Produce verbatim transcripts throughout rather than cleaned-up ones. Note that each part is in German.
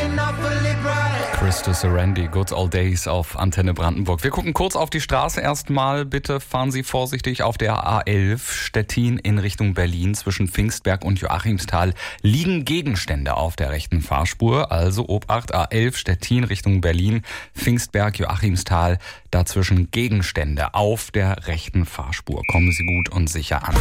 Christus Randy, Good Old Days auf Antenne Brandenburg. Wir gucken kurz auf die Straße erstmal. Bitte fahren Sie vorsichtig auf der A elf Stettin in Richtung Berlin. Zwischen Pfingstberg und Joachimsthal liegen Gegenstände auf der rechten Fahrspur. Also Obacht, A elf Stettin Richtung Berlin, Pfingstberg, Joachimsthal. Dazwischen Gegenstände auf der rechten Fahrspur. Kommen Sie gut und sicher an.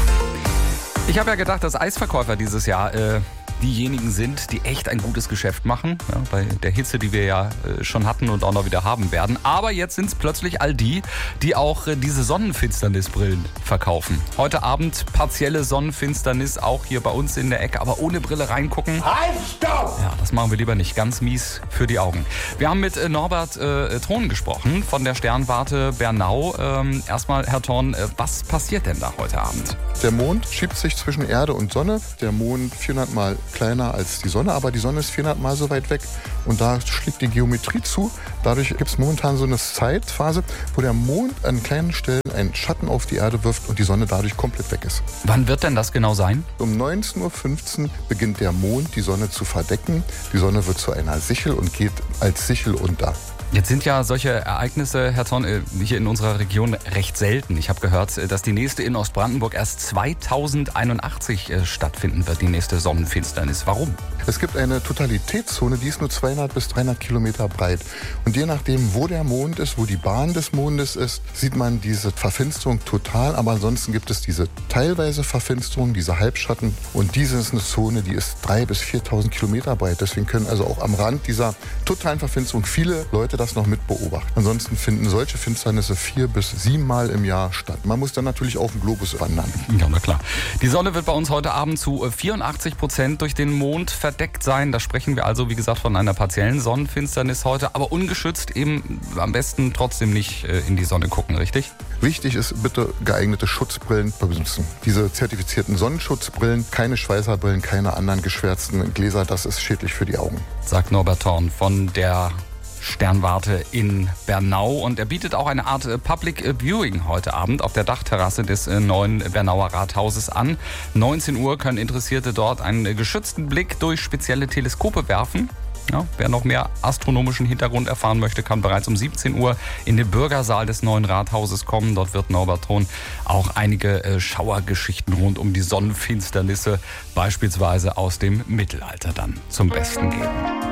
Ich habe ja gedacht, dass Eisverkäufer dieses Jahr äh, diejenigen sind, die echt ein gutes Geschäft machen, ja, bei der Hitze, die wir ja äh, schon hatten und auch noch wieder haben werden. Aber jetzt sind es plötzlich all die, die auch äh, diese Sonnenfinsternisbrillen verkaufen. Heute Abend partielle Sonnenfinsternis, auch hier bei uns in der Ecke, aber ohne Brille reingucken. Halt, stopp! Ja, das machen wir lieber nicht. Ganz mies für die Augen. Wir haben mit äh, Norbert äh, Thron gesprochen von der Sternwarte Bernau. Ähm, erstmal, Herr Thron, äh, was passiert denn da heute Abend? Der Mond schiebt sich zwischen Erde und Sonne. Der Mond vierhundert Mal kleiner als die Sonne, aber die Sonne ist vierhundert Mal so weit weg. Und da schlägt die Geometrie zu. Dadurch gibt es momentan so eine Zeitphase, wo der Mond an kleinen Stellen einen Schatten auf die Erde wirft und die Sonne dadurch komplett weg ist. Wann wird denn das genau sein? Um neunzehn Uhr fünfzehn beginnt der Mond, die Sonne zu verdecken. Die Sonne wird zu einer Sichel und geht als Sichel unter. Jetzt sind ja solche Ereignisse, Herr Thron, hier in unserer Region recht selten. Ich habe gehört, dass die nächste in Ostbrandenburg erst zweitausendeinundachtzig stattfinden wird, die nächste Sonnenfinsternis. Warum? Es gibt eine Totalitätszone, die ist nur zweihundert bis dreihundert Kilometer breit. Und je nachdem, wo der Mond ist, wo die Bahn des Mondes ist, sieht man diese Verfinsterung total. Aber ansonsten gibt es diese teilweise Verfinsterung, diese Halbschatten. Und diese ist eine Zone, die ist dreitausend bis viertausend Kilometer breit. Deswegen können also auch am Rand dieser totalen Verfinsterung viele Leute das noch mit beobachten. Ansonsten finden solche Finsternisse vier bis sieben Mal im Jahr statt. Man muss dann natürlich auf den Globus wandern. Ja, na klar. Die Sonne wird bei uns heute Abend zu vierundachtzig Prozent durch den Mond verdeckt sein. Da sprechen wir also, wie gesagt, von einer partiellen Sonnenfinsternis heute, aber ungeschützt eben am besten trotzdem nicht in die Sonne gucken, richtig? Wichtig ist, bitte geeignete Schutzbrillen benutzen. Diese zertifizierten Sonnenschutzbrillen, keine Schweißerbrillen, keine anderen geschwärzten Gläser, das ist schädlich für die Augen. Sagt Norbert Thron von der Sternwarte in Bernau, und er bietet auch eine Art Public Viewing heute Abend auf der Dachterrasse des neuen Bernauer Rathauses an. neunzehn Uhr können Interessierte dort einen geschützten Blick durch spezielle Teleskope werfen. Ja, wer noch mehr astronomischen Hintergrund erfahren möchte, kann bereits um siebzehn Uhr in den Bürgersaal des neuen Rathauses kommen. Dort wird Norbert Thron auch einige äh, Schauergeschichten rund um die Sonnenfinsternisse, beispielsweise aus dem Mittelalter, dann zum Besten geben.